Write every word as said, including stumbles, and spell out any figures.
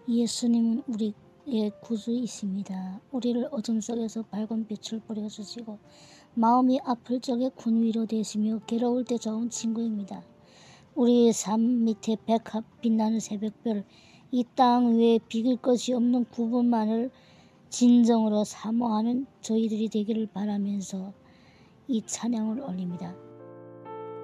예수님은 우리의 구주이십니다. 우리를 어둠 속에서 밝은 빛을 보여주시고 마음이 아플 적에 군위로 되시며 괴로울 때 좋은 친구입니다. 우리의 삶 밑에 백합 빛나는 새벽별, 이 땅 위에 비길 것이 없는 구분만을 진정으로 사모하는 저희들이 되기를 바라면서 이 찬양을 올립니다.